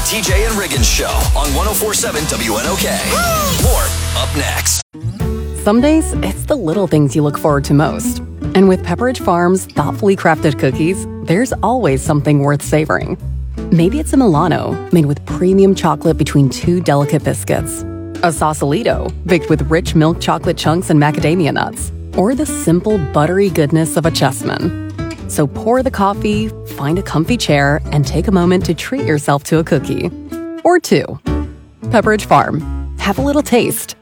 TJ and Riggins Show on 104.7 WNOK. More up next. Some days, it's the little things you look forward to most. And with Pepperidge Farm's thoughtfully crafted cookies, there's always something worth savoring. Maybe it's a Milano, made with premium chocolate between two delicate biscuits. A Sausalito, baked with rich milk chocolate chunks and macadamia nuts. Or the simple, buttery goodness of a Chessman. So pour the coffee, find a comfy chair, and take a moment to treat yourself to a cookie. Or two. Pepperidge Farm. Have a little taste.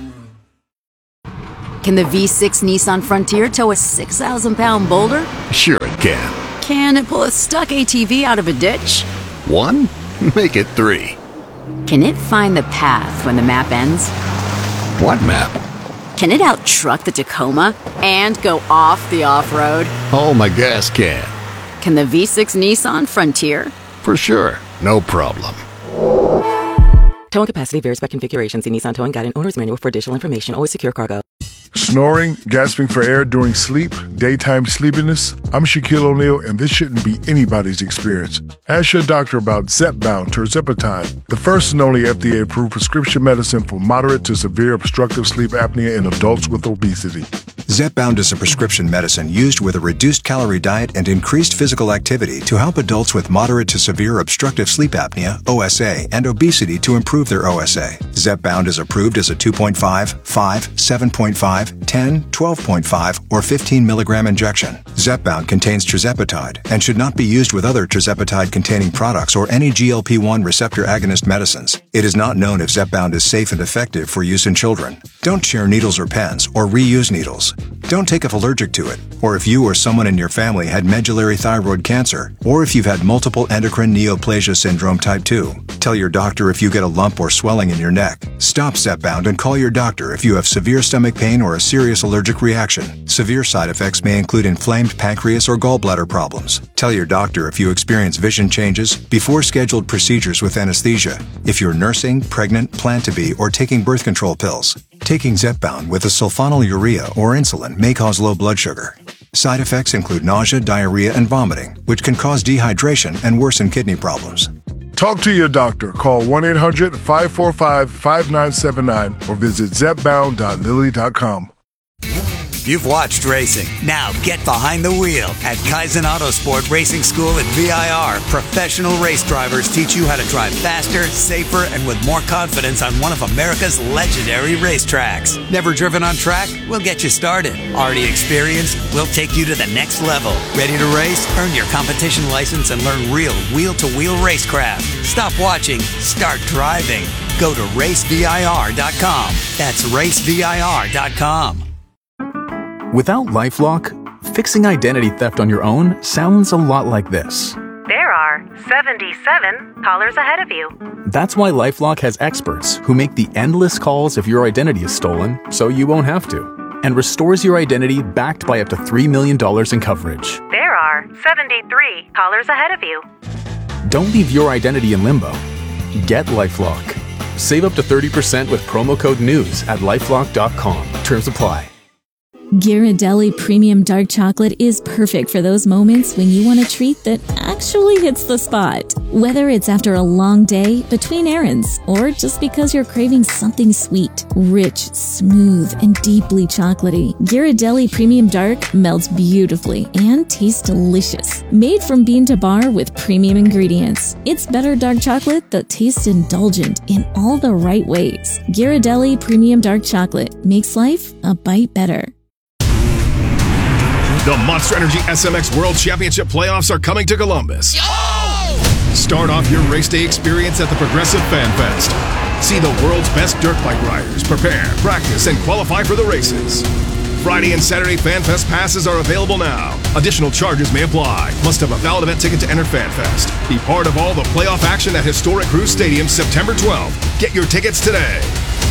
Can the V6 Nissan Frontier tow a 6,000-pound boulder? Sure it can. Can it pull a stuck ATV out of a ditch? 1? Make it 3. Can it find the path when the map ends? What map? Can it out-truck the Tacoma and go off the off-road? Oh, my gas can. Can the V6 Nissan Frontier? For sure. No problem. Towing capacity varies by configuration. See Nissan Towing Guide and Owner's Manual for additional information. Always secure cargo. Snoring, gasping for air during sleep, daytime sleepiness. I'm Shaquille O'Neal, and this shouldn't be anybody's experience. Ask your doctor about Zepbound tirzepatide, the first and only FDA-approved prescription medicine for moderate to severe obstructive sleep apnea in adults with obesity. Zepbound is a prescription medicine used with a reduced calorie diet and increased physical activity to help adults with moderate to severe obstructive sleep apnea, OSA, and obesity to improve their OSA. Zepbound is approved as a 2.5, 5, 7.5, 10, 12.5, or 15 milligram injection. Zepbound contains tirzepatide and should not be used with other tirzepatide-containing products or any GLP-1 receptor agonist medicines. It is not known if Zepbound is safe and effective for use in children. Don't share needles or pens or reuse needles. Don't take if allergic to it, or if you or someone in your family had medullary thyroid cancer, or if you've had multiple endocrine neoplasia syndrome type 2. Tell your doctor if you get a lump or swelling in your neck. Stop Zepbound and call your doctor if you have severe stomach pain or a serious allergic reaction. Severe side effects may include inflamed pancreas or gallbladder problems. Tell your doctor if you experience vision changes before scheduled procedures with anesthesia, if you're nursing, pregnant, plan to be, or taking birth control pills. Taking Zepbound with a sulfonylurea or insulin may cause low blood sugar. Side effects include nausea, diarrhea, and vomiting, which can cause dehydration and worsen kidney problems. Talk to your doctor. Call 1-800-545-5979 or visit zepbound.lilly.com. You've watched racing. Now get behind the wheel at Kaizen Autosport Racing School at VIR. Professional race drivers teach you how to drive faster, safer, and with more confidence on one of America's legendary racetracks. Never driven on track? We'll get you started. Already experienced? We'll take you to the next level. Ready to race? Earn your competition license and learn real wheel-to-wheel racecraft. Stop watching. Start driving. Go to racevir.com. That's racevir.com. Without LifeLock, fixing identity theft on your own sounds a lot like this. There are 77 callers ahead of you. That's why LifeLock has experts who make the endless calls if your identity is stolen so you won't have to, and restores your identity backed by up to $3 million in coverage. There are 73 callers ahead of you. Don't leave your identity in limbo. Get LifeLock. Save up to 30% with promo code NEWS at LifeLock.com. Terms apply. Ghirardelli Premium Dark Chocolate is perfect for those moments when you want a treat that actually hits the spot. Whether it's after a long day, between errands, or just because you're craving something sweet, rich, smooth, and deeply chocolatey, Ghirardelli Premium Dark melts beautifully and tastes delicious. Made from bean to bar with premium ingredients, it's better dark chocolate that tastes indulgent in all the right ways. Ghirardelli Premium Dark Chocolate makes life a bite better. The Monster Energy SMX World Championship playoffs are coming to Columbus. Start off your race day experience at the Progressive Fan Fest. See the world's best dirt bike riders prepare, practice, and qualify for the races. Friday and Saturday Fan Fest passes are available now. Additional charges may apply. Must have a valid event ticket to enter Fan Fest. Be part of all the playoff action at historic Cruise Stadium September 12th. Get your tickets today.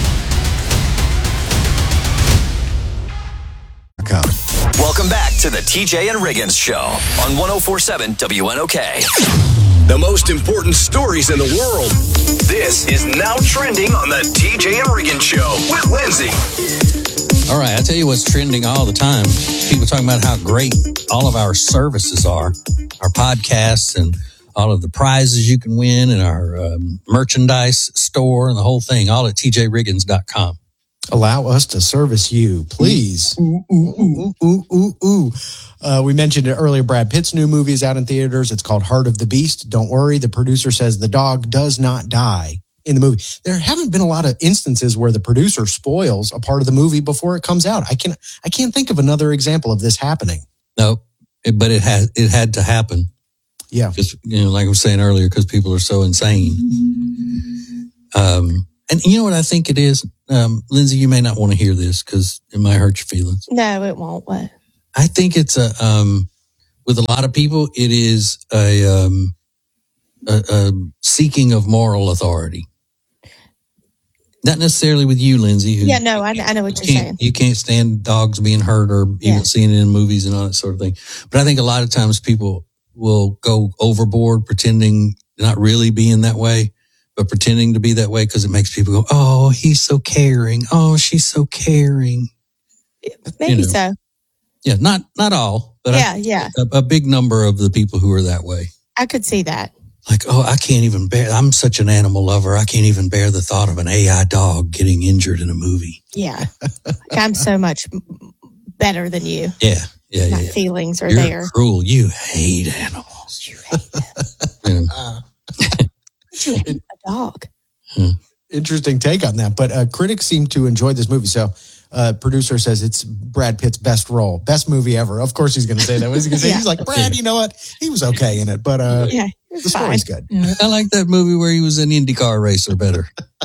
Welcome back to the TJ and Riggins Show on 104.7 WNOK. The most important stories in the world. This is now trending on the TJ and Riggins Show with Lindsay. All right, I tell you what's trending all the time. People talking about how great all of our services are, our podcasts and all of the prizes you can win in our merchandise store and the whole thing, all at tjriggins.com. Allow us to service you, please. We mentioned it earlier. Brad Pitt's new movie is out in theaters. It's called Heart of the Beast. Don't worry. The producer says the dog does not die in the movie. There haven't been a lot of instances where the producer spoils a part of the movie before it comes out. I can't think of another example of this happening. No, but it had to happen. Yeah. Just, like I was saying earlier, because people are so insane. And you know what I think it is? Lindsay, you may not want to hear this because it might hurt your feelings. No, it won't. What? I think it's with a lot of people, it is a seeking of moral authority. Not necessarily with you, Lindsay. I know what you're saying. You can't stand dogs being hurt or even seeing it in movies and all that sort of thing. But I think a lot of times people will go overboard pretending not really being that way, but pretending to be that way because it makes people go, oh, he's so caring. Oh, she's so caring. Maybe so. Yeah, not all, but a big number of the people who are that way. I could see that. Like, oh, I can't even bear, I'm such an animal lover. I can't even bear the thought of an AI dog getting injured in a movie. Yeah. I'm so much better than you. Yeah. My feelings are You're there. Cruel. You hate animals. You hate them. A dog. Interesting take on that. But critics seem to enjoy this movie. So producer says it's Brad Pitt's best role, best movie ever. Of course he's going to say that. What's he going to say? He's like, Brad, you know what? He was okay in it. But the story's good. Yeah, I like that movie where he was an IndyCar racer better.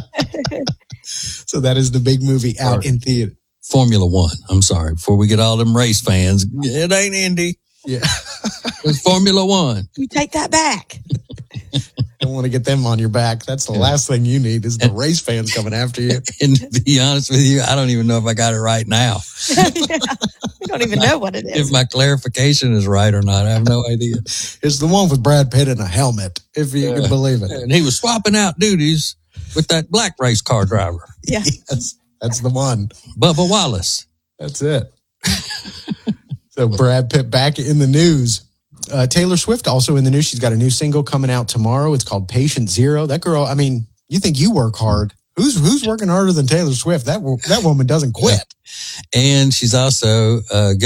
So that is the big movie out in theater. Formula One. I'm sorry. Before we get all them race fans, it ain't Indy. Yeah. It's Formula One. You take that back. Don't want to get them on your back. That's the last thing you need is the race fans coming after you. And to be honest with you, I don't even know if I got it right now. We don't even know what it is. If my clarification is right or not, I have no idea. It's the one with Brad Pitt in a helmet, if you can believe it. And he was swapping out duties with that black race car driver. Yeah. Yes, that's the one. Bubba Wallace. That's it. So Brad Pitt back in the news. Taylor Swift also in the news. She's got a new single coming out tomorrow. It's called Patient Zero. That girl, I mean, you think you work hard. Who's working harder than Taylor Swift? That woman doesn't quit. And she's also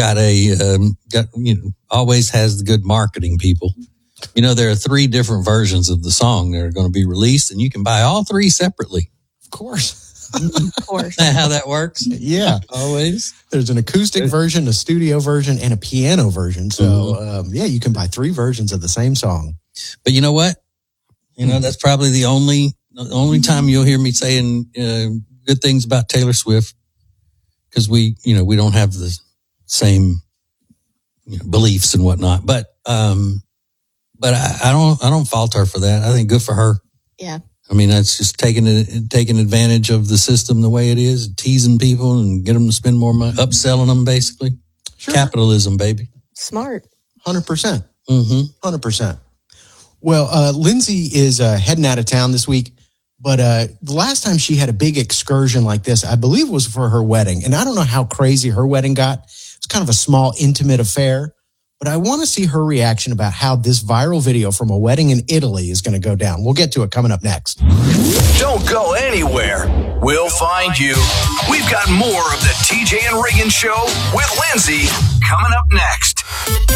always has the good marketing people. There are 3 different versions of the song that are going to be released, and you can buy all 3 separately. Of course. Of course. How that works? Yeah. Always. There's an acoustic version, a studio version, and a piano version. So, you can buy 3 versions of the same song. But you know what? That's probably the only time you'll hear me saying good things about Taylor Swift, because we don't have the same beliefs and whatnot. But I don't fault her for that. I think good for her. Yeah. I mean, that's just taking advantage of the system the way it is, teasing people and get them to spend more money, upselling them basically. Sure. Capitalism, baby. Smart. 100%. 100%. Well, Lindsay is heading out of town this week, but the last time she had a big excursion like this, I believe was for her wedding. And I don't know how crazy her wedding got. It's kind of a small, intimate affair. But I want to see her reaction about how this viral video from a wedding in Italy is going to go down. We'll get to it coming up next. Don't go anywhere. We'll find you. We've got more of the TJ and Riggins Show with Lindsay coming up next.